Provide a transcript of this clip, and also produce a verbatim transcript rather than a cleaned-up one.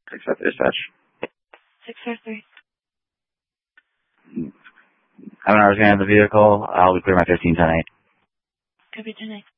six five dispatch. six four three. How many hours can I have the vehicle? I'll be clear my fifteen ten eight. Could be ten eight.